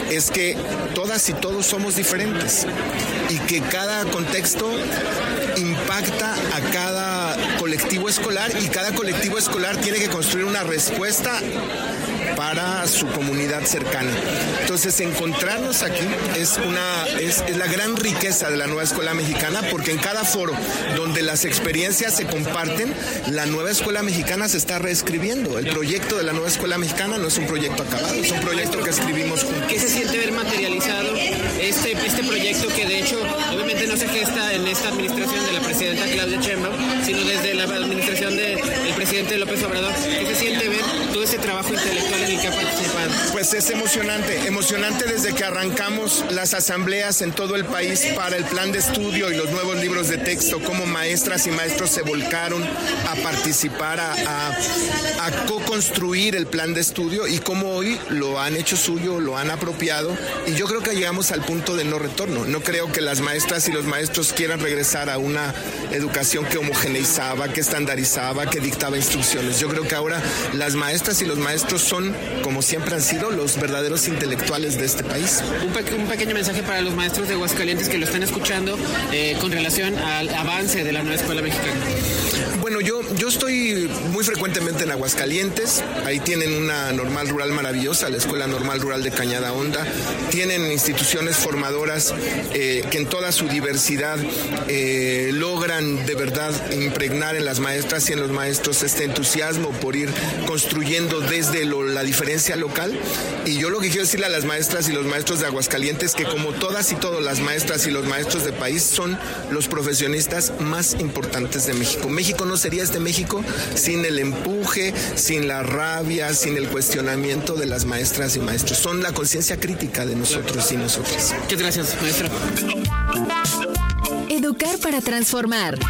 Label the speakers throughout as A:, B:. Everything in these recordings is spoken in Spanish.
A: es que todas y todos somos diferentes y que cada contexto impacta a cada colectivo escolar y cada colectivo escolar tiene que construir una respuesta para su comunidad cercana. Entonces, encontrarnos aquí es la gran riqueza de la nueva escuela mexicana, porque en cada foro donde las experiencias se comparten, la nueva escuela mexicana se está reescribiendo. El proyecto de la nueva escuela mexicana no es un proyecto acabado, es un proyecto que escribimos juntos.
B: ¿Qué se siente ver materializado este proyecto que de hecho obviamente no se gesta en esta administración de la presidenta Claudia Sheinbaum, sino desde la administración del presidente López Obrador? ¿Qué se siente ver todo ese trabajo intelectual en el que ha participado?
A: Pues es emocionante desde que arrancamos las asambleas en todo el país para el plan de estudio y los nuevos libros de texto, cómo maestras y maestros se volcaron a participar, a co-construir el plan de estudio y cómo hoy lo han hecho suyo, lo han apropiado, y yo creo que llegamos al punto de no retorno. No creo que las maestras y los maestros quieran regresar a una educación que homogeneizaba, que estandarizaba, que dictaba instrucciones. Yo creo que ahora las maestras y los maestros son, como siempre han sido, los verdaderos intelectuales de este país.
B: Un pequeño mensaje para los maestros de Aguascalientes que lo están escuchando con relación al avance de la nueva escuela mexicana.
A: Bueno, yo estoy muy frecuentemente en Aguascalientes. Ahí tienen una normal rural maravillosa, la Escuela Normal Rural de Cañada Honda. Tienen instituciones formadoras que en toda su diversidad logran de verdad impregnar en las maestras y en los maestros este entusiasmo por ir construyendo desde la diferencia local. Y yo lo que quiero decirle a las maestras y los maestros de Aguascalientes, que como todas y todos, las maestras y los maestros del país son los profesionistas más importantes de México. México no sería este México sin el empuje, sin la rabia, sin el cuestionamiento de las maestras y maestros. Son la conciencia crítica de nosotros y nosotras.
B: Muchas gracias, maestro.
C: Educar para transformar.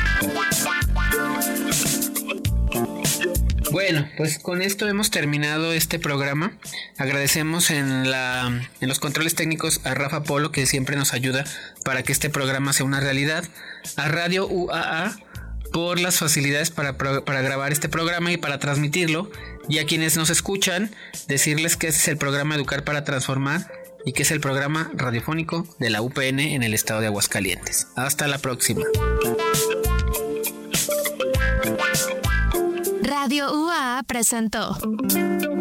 B: Bueno, pues con esto hemos terminado este programa. Agradecemos en los controles técnicos a Rafa Polo, que siempre nos ayuda para que este programa sea una realidad, a Radio UAA por las facilidades para grabar este programa y para transmitirlo, y a quienes nos escuchan decirles que este es el programa Educar para Transformar y que es el programa radiofónico de la UPN en el estado de Aguascalientes. Hasta la próxima.
C: Radio UAA presentó